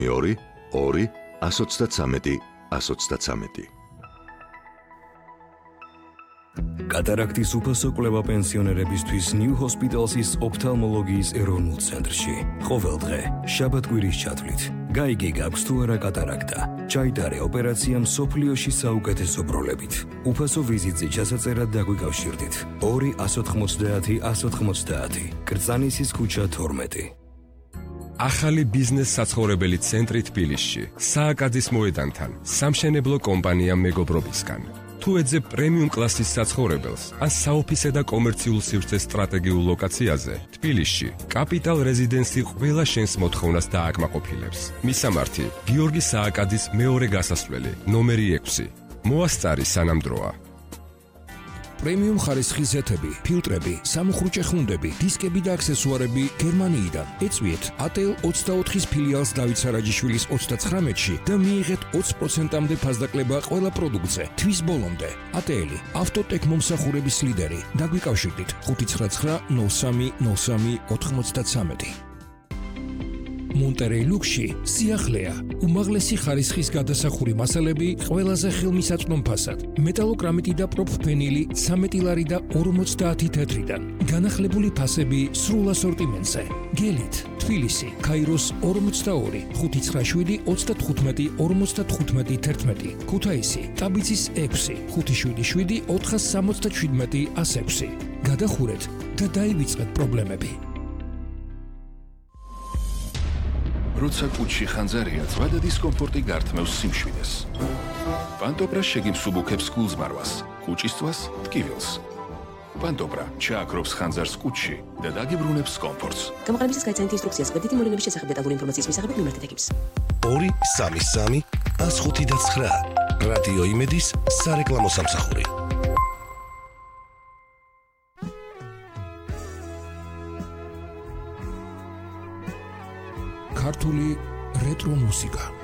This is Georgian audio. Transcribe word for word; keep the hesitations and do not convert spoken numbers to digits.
ორი ორი ათს ოცდათრამეტი ათს ოცდათრამეტი. კატარაქტის უფასო კვლევა პენსიონერებისთვის New Hospital's ოფთალმოლოგიის ეროვნულ ცენტრში. ყოველ დღე, შაბათ-კვირის ჩათვლით. გაიგე გაქვს თუ არა კატარაქტა. ჩაიტარე ოპერაცია მსოფლიოში საუკეთესო ბროლებით. უფასო ვიზიტზე ჩასაწერად დაგვიკავშირდით. ორი ათს ოთხმოცდაათი ათს ოთხმოცდაათი. კრწანისის ქუჩა თორმეტი. ახალი ბიზნეს საცხოვრებელი ცენტრი თბილისში. სააკაძის მოედანთან, სამშენებლო კომპანია მეგობრობისგან. თუ ეძებ პრემიუმ კლასის საცხოვრებელს, ან საოფისე და კომერციულ სივრცეს სტრატეგიულ ლოკაციაზე, თბილისში, კაპიტალ რეზიდენსი ყველა შენს მოთხოვნას დააკმაყოფილებს. მისამართი: გიორგი სააკაძის მეორე გასასვლელი, ნომერი ექვსი. მოასწარი სანამ დროა. პრემიუმ ხარისხის ზეთები, ფილტრები, სამუხრუჭე ხუნდები, დისკები და აქსესუარები გერმანიიდან. ეწვიეთ A T L ოცდაოთხის ფილიალს დავით სარაჯიშვილის ოცდაცხრამეტში და მიიღეთ ოცი პროცენტამდე ფასდაკლება ყველა პროდუქტზე. თვის ბოლომდე. A T L ავტოტექ მომსახურების ლიდერი. დაგვიკავშირდით ხუთი ცხრა ცხრა ნოლ სამი ნოლ სამი ოთხმოცდათრამეტი. მონტერეი ლუქსში სიახლეა. უმაღლესი ხარისხის გადასახური მასალები ყველაზე ხელმისაწვდომ ფასად. მეტალოკრამიტი და პროფფენილი ცამეტი ლარი და ორმოცდაათი თეთრიდან. განახლებული ფასები სრულ ასორტიმენტზე. გელით, თბილისი, ქაიროს ორმოცდაორი, ხუთი ცხრა შვიდი ოცდათხუთმეტი ორმოცდათხუთმეტი თერთმეტი. ქუთაისი, ტაბიცის ექვსი, ხუთი შვიდი შვიდი ოთხას სამოცდაშვიდმეტი ას ექვსი. გადახურეთ და დაივიწყეთ პრობლემები. როცა კუჩში ხანძარია, ზღვა და დისკომფორტი გართმევს სიმშვიდეს. პანტოპრა შეგიმსუბუქებს გულზმარვას, კუჭისწვას, ტკივილს. პანტოპრა ჩააქრობს ხანძარს კუჩში და დაგიბრუნებს კომფორტს. გამოყენებისას გაიცანით ინსტრუქციას კრედიტი მოვლენების შესახებ დეტალური ინფორმაციის მისაღებად მიმართეთ ეკიპს. ორი სამი სამი ას ხუთი და ცხრა. რადიო იმედის სარეკლამო სამსახური. ქართული რეტრო მუსიკა.